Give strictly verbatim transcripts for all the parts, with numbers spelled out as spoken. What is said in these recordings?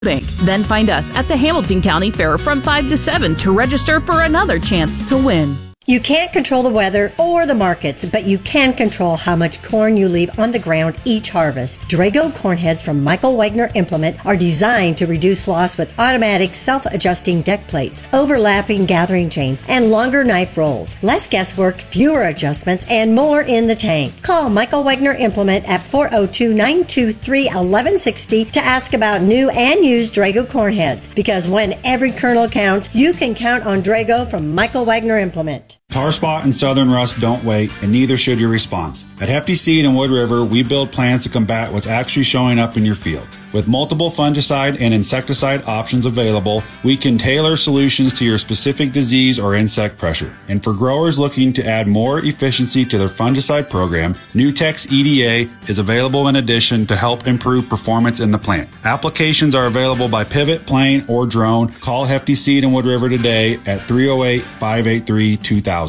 Bank. Then find us at the Hamilton County Fair from five to seven to register for another chance to win. You can't control the weather or the markets, but you can control how much corn you leave on the ground each harvest. Drago corn heads from Michael Wagner Implement are designed to reduce loss with automatic self-adjusting deck plates, overlapping gathering chains, and longer knife rolls. Less guesswork, fewer adjustments, and more in the tank. Call Michael Wagner Implement at four oh two, nine two three, one one six oh to ask about new and used Drago corn heads. Because when every kernel counts, you can count on Drago from Michael Wagner Implement. Tar spot and southern rust don't wait, and neither should your response. At Hefty Seed and Wood River, we build plans to combat what's actually showing up in your fields. With multiple fungicide and insecticide options available, we can tailor solutions to your specific disease or insect pressure. And for growers looking to add more efficiency to their fungicide program, Nutex E D A is available in addition to help improve performance in the plant. Applications are available by pivot, plane, or drone. Call Hefty Seed and Wood River today at three oh eight, five eight three, two thousand.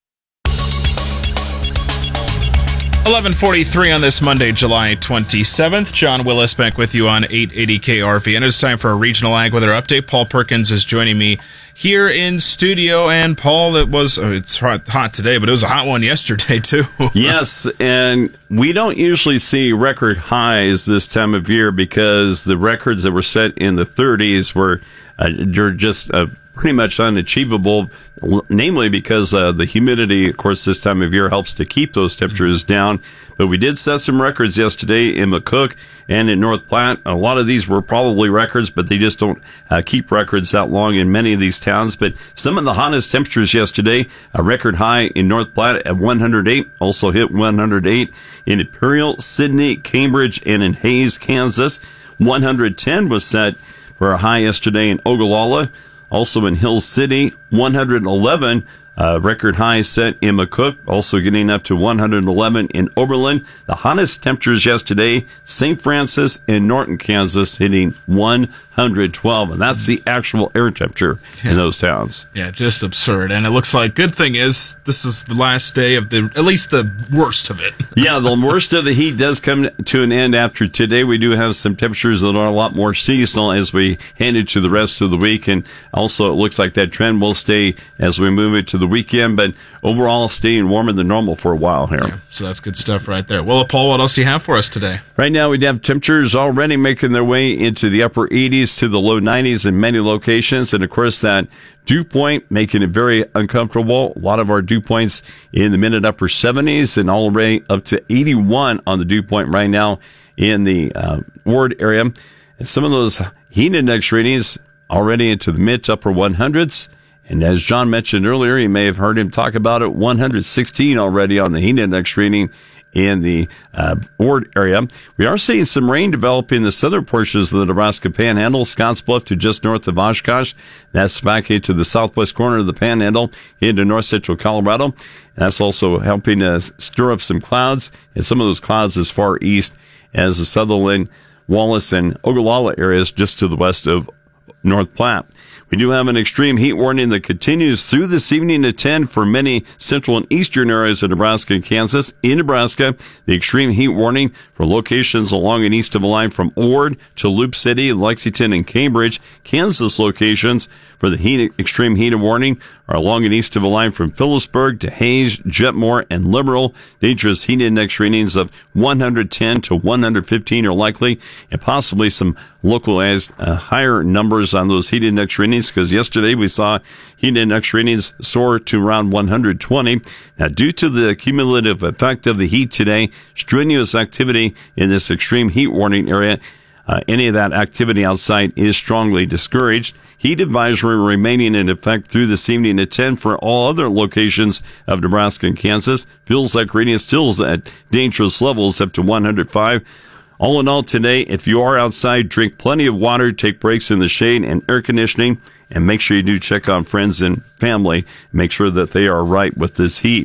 eleven forty-three on this Monday, July twenty-seventh. John Willis back with you on eight eighty K R V. And it's time for a regional ag weather update. Paul Perkins is joining me here in studio. And Paul, it was oh, it's hot, hot today, but it was a hot one yesterday too. Yes, and we don't usually see record highs this time of year because the records that were set in the thirties were uh, they're just uh, pretty much unachievable, namely because uh, the humidity, of course, this time of year helps to keep those temperatures down. But we did set some records yesterday in McCook and in North Platte. A lot of these were probably records, but they just don't uh, keep records that long in many of these towns. But some of the hottest temperatures yesterday, a record high in North Platte at one hundred eight, also hit one hundred eight in Imperial, Sidney, Cambridge, and in Hayes, Kansas. one hundred ten was set for a high yesterday in Ogallala. Also in Hill City, one hundred eleven, uh, record high set in McCook, also getting up to one hundred eleven in Oberlin. The hottest temperatures yesterday, Saint Francis and Norton, Kansas, hitting one hundred twelve, and that's the actual air temperature yeah. in those towns. Yeah, just absurd. And it looks like, good thing is, this is the last day of the, at least the worst of it. Yeah, the worst of the heat does come to an end after today. We do have some temperatures that are a lot more seasonal as we head into the rest of the week, and also it looks like that trend will stay as we move into the weekend, but overall staying warmer than normal for a while here. Yeah, so that's good stuff right there. Well, Paul, what else do you have for us today? Right now we have temperatures already making their way into the upper eighties to the low nineties in many locations, and of course that dew point making it very uncomfortable. A lot of our dew points in the mid upper seventies, and all the way up to eighty-one on the dew point right now in the uh, Ward area. And some of those heat index readings already into the mid to upper one hundreds. And as John mentioned earlier, you may have heard him talk about it, one hundred sixteen already on the heat index reading in the uh, Ward area. We are seeing some rain develop in the southern portions of the Nebraska Panhandle, Scottsbluff to just north of Oshkosh. That's back into the southwest corner of the Panhandle into north central Colorado. And that's also helping to stir up some clouds, and some of those clouds as far east as the Sutherland, Wallace, and Ogallala areas just to the west of North Platte. We do have an extreme heat warning that continues through this evening at ten for many central and eastern areas of Nebraska and Kansas. In Nebraska, the extreme heat warning for locations along and east of the line from Ord to Loop City, Lexington, and Cambridge. Kansas locations for the heat, extreme heat warning are along and east of the line from Phillipsburg to Hayes, Jetmore, and Liberal. Dangerous heat index readings of one hundred ten to one hundred fifteen are likely, and possibly some localized uh, higher numbers on those heat index readings, because yesterday we saw heat index readings soar to around one hundred twenty. Now, due to the cumulative effect of the heat today, strenuous activity in this extreme heat warning area, uh, any of that activity outside is strongly discouraged. Heat advisory remaining in effect through this evening at ten for all other locations of Nebraska and Kansas. Feels like reading is still at dangerous levels up to one hundred five. All in all today, if you are outside, drink plenty of water, take breaks in the shade and air conditioning, and make sure you do check on friends and family. Make sure that they are right with this heat.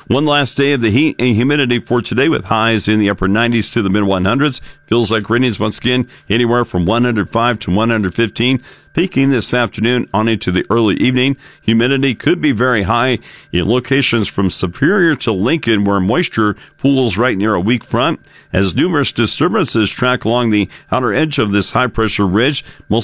One last day of the heat and humidity for today with highs in the upper nineties to the mid hundreds. Feels like readings once again anywhere from one hundred five to one hundred fifteen. Peaking this afternoon on into the early evening. Humidity could be very high in locations from Superior to Lincoln, where moisture pools right near a weak front. As numerous disturbances track along the outer edge of this high pressure ridge, most